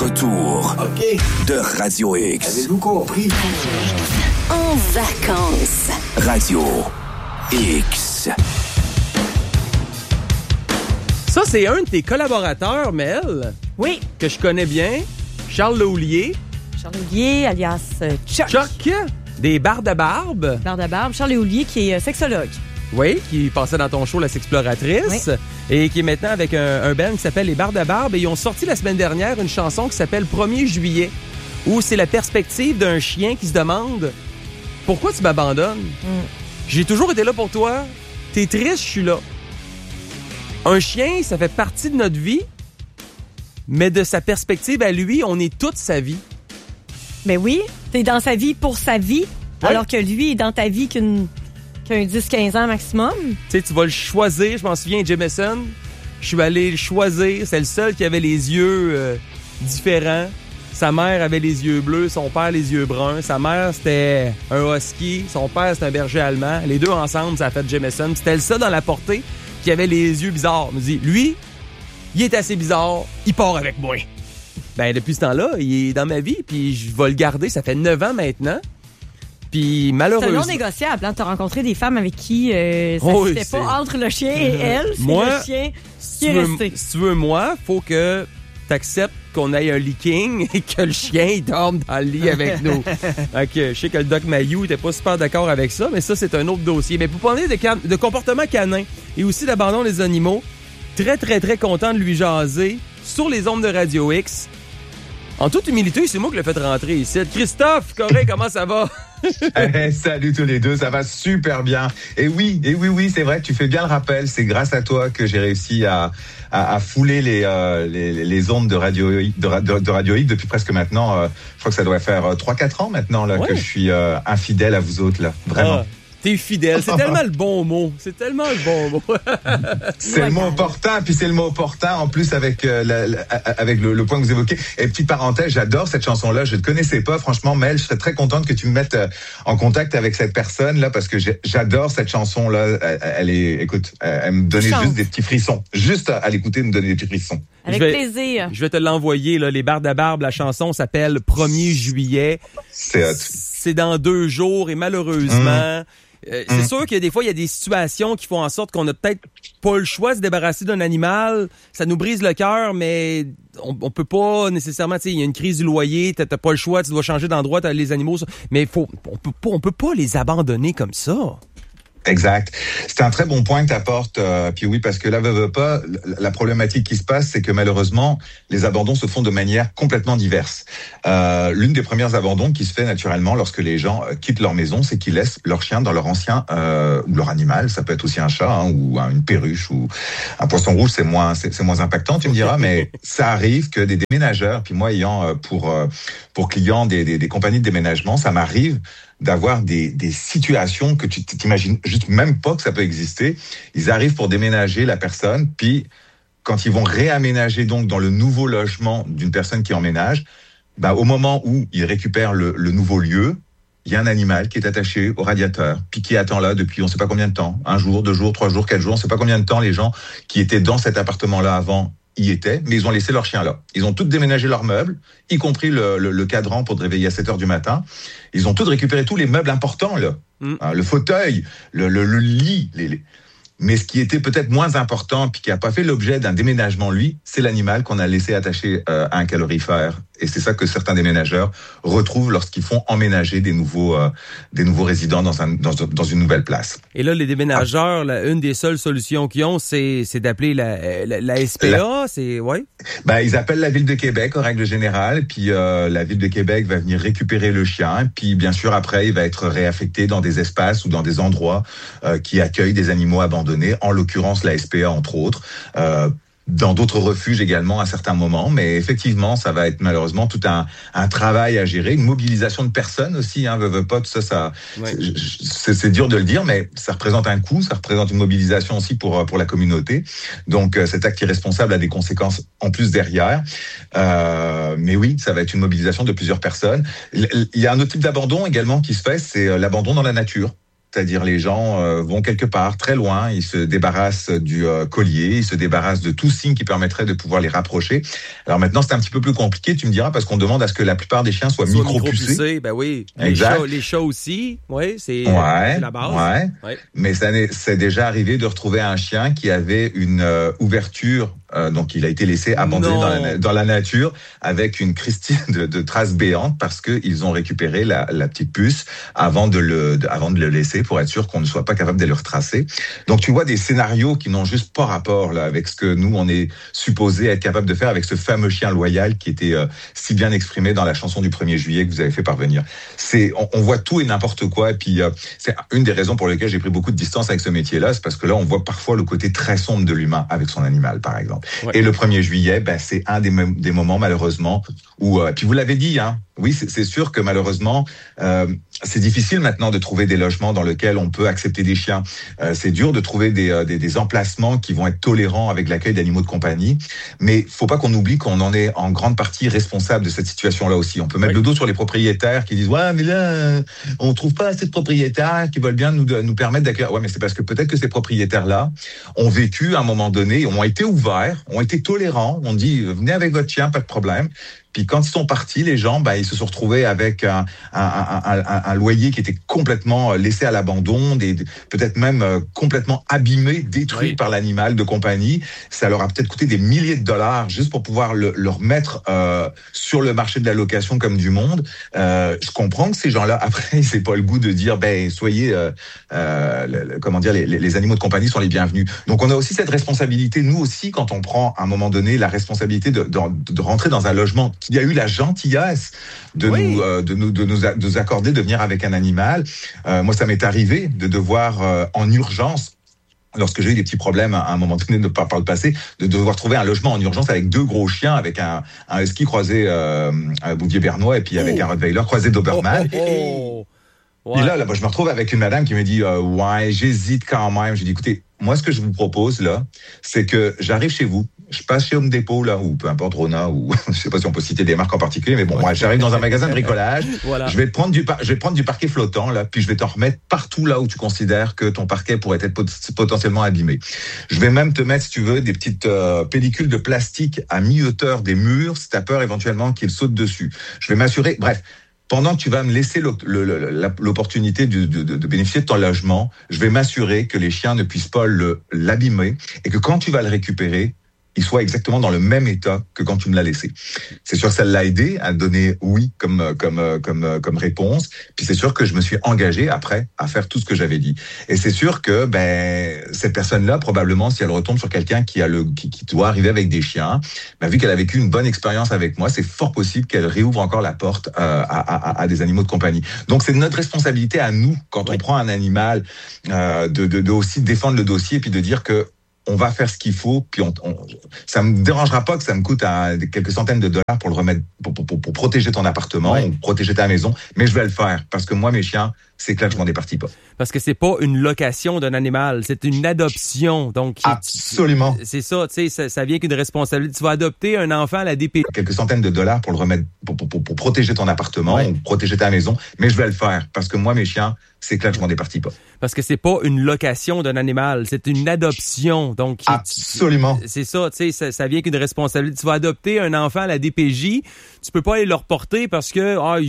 retour de Radio X. Avez-vous compris? En vacances. Radio X. Ça, c'est un de tes collaborateurs, Mel. Oui. Que je connais bien. Charles Lehoulier. Charles Lehoulier, alias Chuck. Chuck, des barres de barbe. Barre de barbe. Charles Lehoulier, qui est sexologue. Oui, qui passait dans ton show La Sexploratrice. Oui. Et qui est maintenant avec un band qui s'appelle Les Barres de barbe. Et ils ont sorti la semaine dernière une chanson qui s'appelle 1er juillet, où c'est la perspective d'un chien qui se demande « Pourquoi tu m'abandonnes? J'ai toujours été là pour toi. T'es triste, je suis là. » Un chien, ça fait partie de notre vie, mais de sa perspective à lui, on est toute sa vie. Ben oui, t'es dans sa vie pour sa vie, ouais. Alors que lui est dans ta vie qu'un 10-15 ans maximum. Tu sais, tu vas le choisir. Je m'en souviens, Jameson, je suis allé le choisir. C'est le seul qui avait les yeux différents. Sa mère avait les yeux bleus, son père les yeux bruns. Sa mère, c'était un husky. Son père, c'était un berger allemand. Les deux ensemble, ça a fait Jameson. C'était le seul dans la portée qui avait les yeux bizarres. Il me dit, lui, il est assez bizarre, il part avec moi. Ben, depuis ce temps-là, il est dans ma vie, puis je vais le garder. Ça fait 9 ans maintenant. Puis malheureusement... C'est non négociable, hein? T'as rencontré des femmes avec qui ça ne se fait pas entre le chien et elle. C'est moi, le chien qui est resté. Si tu veux, moi, faut que t'acceptes qu'on ait un leaking et que le chien il dorme dans le lit avec nous. Ok, je sais que le Doc Mayou était pas super d'accord avec ça, mais ça, c'est un autre dossier. Mais pour parler de comportement canin et aussi d'abandon des animaux, très, très, très content de lui jaser sur les ondes de Radio X. En toute humilité, c'est moi qui l'ai fait rentrer ici. Christophe Corré, comment ça va? Salut tous les deux, ça va super bien. Et oui, c'est vrai, tu fais bien le rappel. C'est grâce à toi que j'ai réussi à fouler les ondes de Radio X depuis presque maintenant. Je crois que ça doit faire 3-4 ans maintenant là, que je suis infidèle à vous autres là, vraiment. Ah. T'es fidèle, c'est tellement le bon mot. C'est tellement le bon mot. C'est le mot opportun, puis c'est le mot opportun en plus avec le point que vous évoquez. Et petite parenthèse, j'adore cette chanson-là. Je ne connaissais pas, franchement, Mel. Je serais très contente que tu me mettes en contact avec cette personne-là parce que j'adore cette chanson-là. Elle me donnait juste des petits frissons. Juste à l'écouter, me donner des petits frissons. Avec plaisir. Je vais te l'envoyer, là, Les Barres de barbe. La chanson s'appelle 1er juillet. C'est dans 2 jours et malheureusement... c'est sûr qu'il y a des fois, il y a des situations qui font en sorte qu'on a peut-être pas le choix de se débarrasser d'un animal. Ça nous brise le cœur, mais on peut pas nécessairement, tu sais, il y a une crise du loyer, t'as pas le choix, tu dois changer d'endroit, t'as les animaux, mais on peut pas les abandonner comme ça. Exact. C'est un très bon point que tu apportes. Puis oui, parce que là, pas, la problématique qui se passe, c'est que malheureusement, les abandons se font de manière complètement diverse. L'une des premières abandons qui se fait naturellement lorsque les gens quittent leur maison, c'est qu'ils laissent leur chien dans leur ancien ou leur animal. Ça peut être aussi un chat ou une perruche ou un poisson rouge. C'est moins impactant, tu me diras, mais ça arrive que des déménageurs. Puis moi, ayant pour clients des compagnies de déménagement, ça m'arrive d'avoir des situations que tu t'imagines juste même pas que ça peut exister. Ils arrivent pour déménager la personne, puis quand ils vont réaménager donc dans le nouveau logement d'une personne qui emménage, au moment où ils récupèrent le nouveau lieu, il y a un animal qui est attaché au radiateur, puis qui attend là depuis on sait pas combien de temps, 1 jour, 2 jours, 3 jours, 4 jours, on sait pas combien de temps les gens qui étaient dans cet appartement-là avant y étaient, mais ils ont laissé leur chien là. Ils ont tous déménagé leurs meubles, y compris le cadran pour te réveiller à 7h du matin. Ils ont tous récupéré tous les meubles importants, là. Le fauteuil, le lit, Mais ce qui était peut-être moins important, puis qui n'a pas fait l'objet d'un déménagement, lui, c'est l'animal qu'on a laissé attaché à un calorifère. Et c'est ça que certains déménageurs retrouvent lorsqu'ils font emménager des nouveaux résidents dans une nouvelle place. Et là, les déménageurs, une des seules solutions qu'ils ont, c'est d'appeler la SPA. Ils appellent la Ville de Québec, en règle générale, puis la Ville de Québec va venir récupérer le chien, puis bien sûr, après, il va être réaffecté dans des espaces ou dans des endroits qui accueillent des animaux abandonnés, en l'occurrence la SPA, entre autres. Dans d'autres refuges également à certains moments, mais effectivement, ça va être malheureusement tout un travail à gérer, une mobilisation de personnes aussi, veut pas, tout ça, ouais. C'est dur de le dire, mais ça représente un coût, ça représente une mobilisation aussi pour la communauté. Donc cet acte irresponsable a des conséquences en plus derrière, mais oui, ça va être une mobilisation de plusieurs personnes. Il y a un autre type d'abandon également qui se fait, c'est l'abandon dans la nature. c'est-à-dire les gens vont quelque part très loin, ils se débarrassent du collier, ils se débarrassent de tout signe qui permettrait de pouvoir les rapprocher. Alors maintenant, c'est un petit peu plus compliqué, tu me diras, parce qu'on demande à ce que la plupart des chiens soient micro-pucés. Ben oui. Exact. Les chats aussi, oui, c'est la base. Ouais. Mais c'est déjà arrivé de retrouver un chien qui avait une ouverture, donc il a été laissé abandonné dans la nature avec une Christine de traces béantes parce que ils ont récupéré la petite puce avant de le laisser pour être sûr qu'on ne soit pas capable de le retracer. Donc tu vois des scénarios qui n'ont juste pas rapport là avec ce que nous on est supposé être capable de faire avec ce fameux chien loyal qui était si bien exprimé dans la chanson du 1er juillet que vous avez fait parvenir. On voit tout et n'importe quoi, et puis c'est une des raisons pour lesquelles j'ai pris beaucoup de distance avec ce métier-là, c'est parce que là on voit parfois le côté très sombre de l'humain avec son animal par exemple. Ouais. Et le 1er juillet, c'est un des moments malheureusement où puis vous l'avez dit, hein. Oui, c'est sûr que malheureusement, c'est difficile maintenant de trouver des logements dans lesquels on peut accepter des chiens. C'est dur de trouver des emplacements qui vont être tolérants avec l'accueil d'animaux de compagnie. Mais faut pas qu'on oublie qu'on en est en grande partie responsable de cette situation-là aussi. On peut mettre le dos sur les propriétaires qui disent « Ouais, mais là, on trouve pas assez de propriétaires qui veulent bien nous permettre d'accueillir. » Ouais, mais c'est parce que peut-être que ces propriétaires-là ont vécu à un moment donné, ont été ouverts, ont été tolérants. On dit « Venez avec votre chien, pas de problème. » Puis quand ils sont partis, les gens, ils se sont retrouvés avec un loyer qui était complètement laissé à l'abandon, peut-être même complètement abîmé, détruit par l'animal de compagnie. Ça leur a peut-être coûté des milliers de dollars juste pour pouvoir le remettre sur le marché de la location comme du monde. Je comprends que ces gens-là, après, c'est pas le goût de dire, soyez, les animaux de compagnie sont les bienvenus. Donc on a aussi cette responsabilité, nous aussi, quand on prend à un moment donné la responsabilité de rentrer dans un logement qui a eu la gentillesse de nous accorder de venir avec un animal. Moi, ça m'est arrivé de devoir en urgence, lorsque j'ai eu des petits problèmes à un moment donné par le passé, de devoir trouver un logement en urgence avec 2 gros chiens, avec un husky croisé un bouvier bernois et puis avec un rottweiler croisé doberman. Ouais. Et là, je me retrouve avec une madame qui me dit ouais, j'hésite quand même. J'ai dit écoutez, moi ce que je vous propose là, c'est que j'arrive chez vous, je passe chez Home Depot là, ou peu importe Rona, ou je sais pas si on peut citer des marques en particulier, mais bon, moi j'arrive dans un magasin de bricolage, voilà. je vais te prendre du parquet flottant là, puis je vais t'en remettre partout là où tu considères que ton parquet pourrait être potentiellement abîmé. Je vais même te mettre, si tu veux, des petites pellicules de plastique à mi-hauteur des murs, si t'as peur éventuellement qu'ils sautent dessus. Je vais m'assurer, bref. Pendant que tu vas me laisser l'opportunité de bénéficier de ton logement, je vais m'assurer que les chiens ne puissent pas l'abîmer et que quand tu vas le récupérer, il soit exactement dans le même état que quand tu me l'as laissé. C'est sûr que ça l'a aidé à donner oui comme réponse. Puis c'est sûr que je me suis engagé après à faire tout ce que j'avais dit. Et c'est sûr que cette personne-là, probablement, si elle retombe sur quelqu'un qui doit arriver avec des chiens, vu qu'elle a vécu une bonne expérience avec moi, c'est fort possible qu'elle réouvre encore la porte à des animaux de compagnie. Donc c'est notre responsabilité à nous quand on prend un animal de aussi défendre le dossier et puis de dire que on va faire ce qu'il faut, puis ça me dérangera pas que ça me coûte quelques centaines de dollars pour le remettre, pour protéger ton appartement ou protéger ta maison, mais je vais le faire parce que moi, mes chiens, c'est clair que je m'en départis pas. Parce que c'est pas une location d'un animal, c'est une adoption. Donc absolument. C'est ça, tu sais, ça vient qu'une responsabilité. Tu vas adopter un enfant à la DP. Quelques centaines de dollars pour le remettre, pour protéger ton appartement ou protéger ta maison, mais je vais le faire parce que moi, mes chiens, c'est clair que je m'en départis pas. Parce que c'est pas une location d'un animal, c'est une adoption. Donc absolument. C'est ça, tu sais, ça vient qu'une responsabilité. Tu vas adopter un enfant à la DPJ, tu peux pas aller le reporter parce que